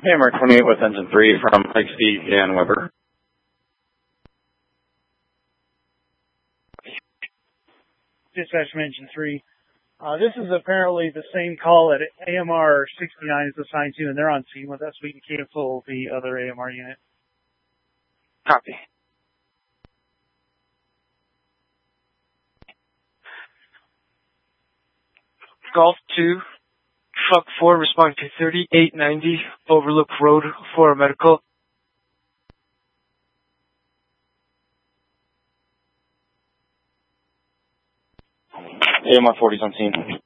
AMR 28 with engine 3 from Pike Speed and Weber. Dispatch from engine 3. This is apparently the same call that AMR 69 is assigned to, and they're on scene with us. We can cancel the other AMR unit. Copy. Golf 2, Truck 4, respond to 3890 Overlook Road for a medical. AMR 40's on scene.